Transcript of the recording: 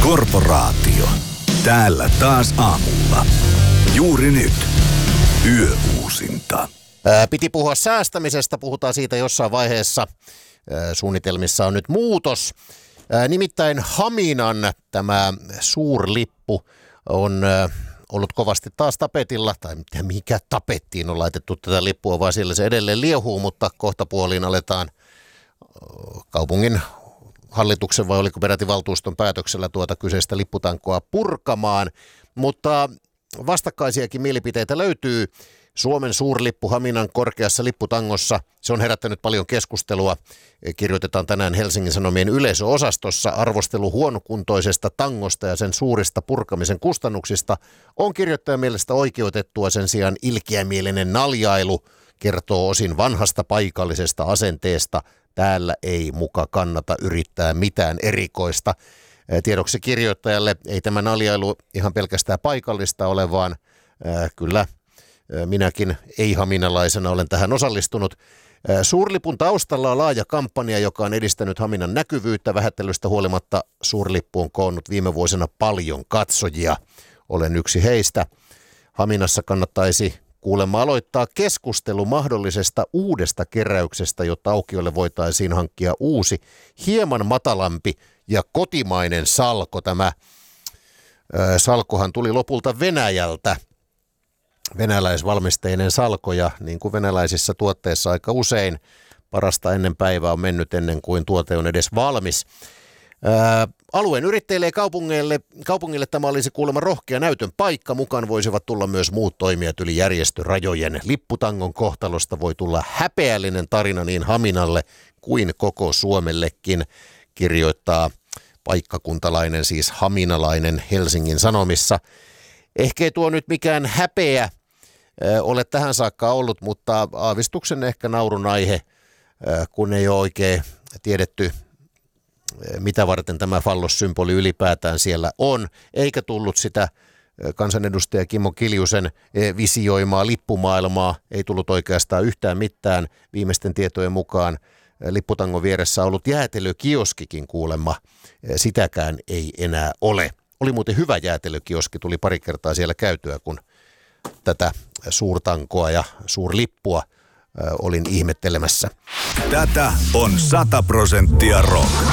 Korporaatio. Täällä taas aamulla. Juuri nyt. Yöuusinta. Piti puhua säästämisestä, puhutaan siitä jossain vaiheessa. Suunnitelmissa on nyt muutos. Nimittäin Haminan tämä suurlippu on ollut kovasti taas tapetilla, tai mikä tapettiin on laitettu tätä lippua, vaan siellä se edelleen liehuu, mutta kohtapuoliin aletaan kaupungin hallituksen vai oliko peräti valtuuston päätöksellä tuota kyseistä lipputankoa purkamaan, mutta vastakkaisiakin mielipiteitä löytyy. Suomen suurlippu Haminan korkeassa lipputangossa, se on herättänyt paljon keskustelua. Kirjoitetaan tänään Helsingin Sanomien yleisöosastossa. Arvostelu huonokuntoisesta tangosta ja sen suurista purkamisen kustannuksista on kirjoittajan mielestä oikeutettua, sen sijaan ilkeämielinen naljailu kertoo osin vanhasta paikallisesta asenteesta. Täällä ei muka kannata yrittää mitään erikoista. Tiedoksi kirjoittajalle ei tämä naljailu ihan pelkästään paikallista ole, vaan kyllä minäkin ei-haminalaisena olen tähän osallistunut. Suurlipun taustalla on laaja kampanja, joka on edistänyt Haminan näkyvyyttä. Vähättelystä huolimatta suurlippu on koonnut viime vuosina paljon katsojia. Olen yksi heistä. Haminassa kannattaisi kuulemma aloittaa keskustelu mahdollisesta uudesta keräyksestä, jotta aukiolle voitaisiin hankkia uusi, hieman matalampi ja kotimainen salko. Tämä salkohan tuli lopulta Venäjältä. Venäläisvalmisteinen salko, ja niin kuin venäläisissä tuotteissa aika usein parasta ennen päivää on mennyt ennen kuin tuote on edes valmis. Alueen yrittäjille ja kaupungille tämä olisi kuulemma rohkea näytön paikka. Mukaan voisivat tulla myös muut toimijat yli järjestörajojen. Lipputangon kohtalosta voi tulla häpeällinen tarina niin Haminalle kuin koko Suomellekin, kirjoittaa paikkakuntalainen, siis haminalainen Helsingin Sanomissa. Ehkä ei tuo nyt mikään häpeä ole tähän saakka ollut, mutta aavistuksen ehkä naurun aihe, kun ei ole oikein tiedetty, mitä varten tämä fallossymboli ylipäätään siellä on, eikä tullut sitä kansanedustaja Kimmo Kiljusen visioimaa lippumaailmaa, ei tullut oikeastaan yhtään mitään. Viimeisten tietojen mukaan lipputangon vieressä ollut jäätelökioskikin kuulemma, sitäkään ei enää ole. Oli muuten hyvä jäätelökioski, tuli pari kertaa siellä käytyä, kun tätä suurtankoa ja suurlippua olin ihmettelemässä. Tätä on 100% rock.